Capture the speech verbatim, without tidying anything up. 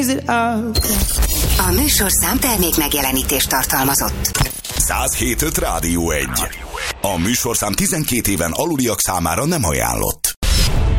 A műsorszám termék megjelenítést tartalmazott. száz hét pont öt Rádió egy. A műsorszám tizenkét éven aluliak számára nem ajánlott.